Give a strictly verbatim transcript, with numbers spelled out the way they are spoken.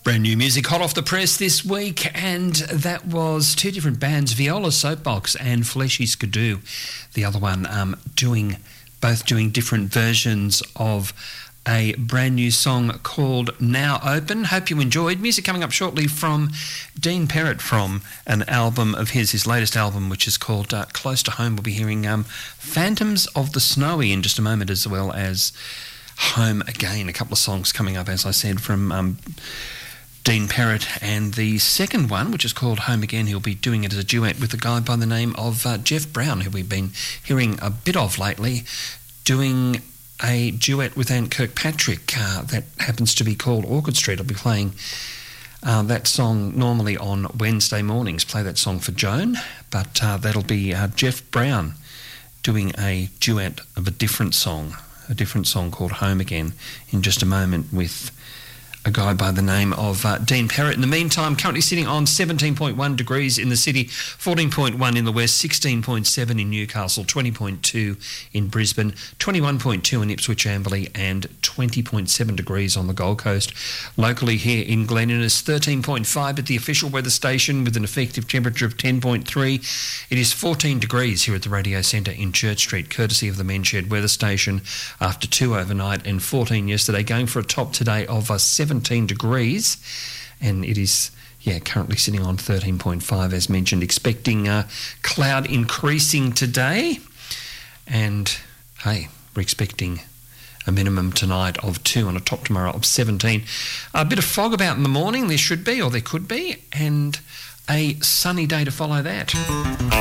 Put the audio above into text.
Brand new music hot off the press this week, and that was two different bands, Viola Soapbox and Fleshy Skidoo. The other one um, doing both doing different versions of a brand new song called Now Open. Hope you enjoyed. Music coming up shortly from Dean Perrott from an album of his, his latest album, which is called uh, Close to Home. We'll be hearing um, Phantoms of the Snowy in just a moment, as well as Home Again. A couple of songs coming up, as I said, from Um, Dean Perrott, and the second one, which is called Home Again, he'll be doing it as a duet with a guy by the name of uh, Jeff Brown, who we've been hearing a bit of lately, doing a duet with Anne Kirkpatrick uh, that happens to be called Orchard Street. I'll be playing uh, that song normally on Wednesday mornings, play that song for Joan, but uh, that'll be uh, Jeff Brown doing a duet of a different song, a different song called Home Again, in just a moment with a guy by the name of uh, Dean Perrott. In the meantime, currently sitting on seventeen point one degrees in the city, fourteen point one in the west, sixteen point seven in Newcastle, twenty point two in Brisbane, twenty-one point two in Ipswich Amberley, and twenty point seven degrees on the Gold Coast. Locally here in Glen Innes, thirteen point five at the official weather station with an effective temperature of ten point three. It is fourteen degrees here at the Radio Centre in Church Street, courtesy of the Men's Shed weather station, after two overnight and fourteen yesterday, going for a top today of uh, seventeen degrees, and it is yeah currently sitting on thirteen point five as mentioned. Expecting uh, cloud increasing today, and hey, we're expecting a minimum tonight of two and a top tomorrow of seventeen. A bit of fog about in the morning, there should be, or there could be, and a sunny day to follow that.